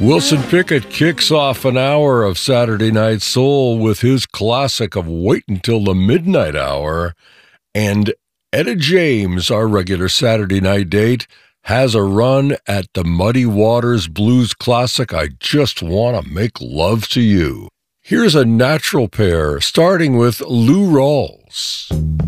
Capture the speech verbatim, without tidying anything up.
Wilson Pickett kicks off an hour of Saturday Night Soul with his classic of Wait Until the Midnight Hour. And Etta James, our regular Saturday night date, has a run at the Muddy Waters Blues classic, I Just Want to Make Love to You. Here's a natural pair, starting with Lou Rawls.